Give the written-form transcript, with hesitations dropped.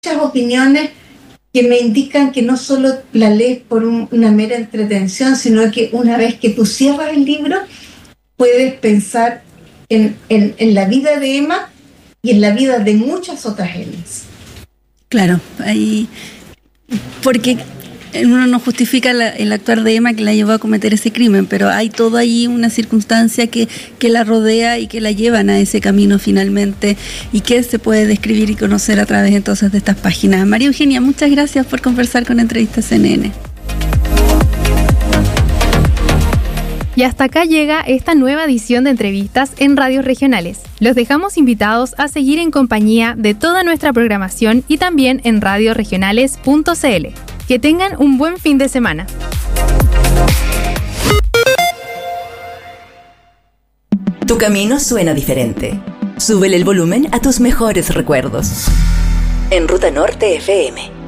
muchas opiniones que me indican que no solo la lees por una mera entretención, sino que una vez que tú cierras el libro, puedes pensar en la vida de Emma y en la vida de muchas otras Emmas. Claro, ahí, porque uno no justifica el actuar de Emma que la llevó a cometer ese crimen, pero hay todo ahí una circunstancia que la rodea y que la llevan a ese camino finalmente, y que se puede describir y conocer a través entonces de estas páginas. María Eugenia, muchas gracias por conversar con Entrevistas CNN. Y hasta acá llega esta nueva edición de Entrevistas en Radios Regionales. Los dejamos invitados a seguir en compañía de toda nuestra programación y también en radioregionales.cl. Que tengan un buen fin de semana. Tu camino suena diferente. Súbele el volumen a tus mejores recuerdos. En Ruta Norte FM.